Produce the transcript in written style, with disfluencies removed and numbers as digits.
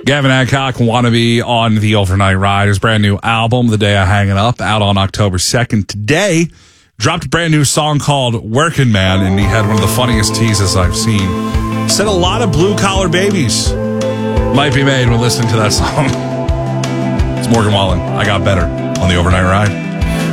Gavin Adcock, Wannabe on the Overnight Ride. His brand new album, The Day I Hang It Up, out on October 2nd. Today, dropped a brand new song called Workin' Man, and he had one of the funniest teases I've seen. Said a lot of blue-collar babies might be made when listening to that song. It's Morgan Wallen. I Got Better on the Overnight Ride.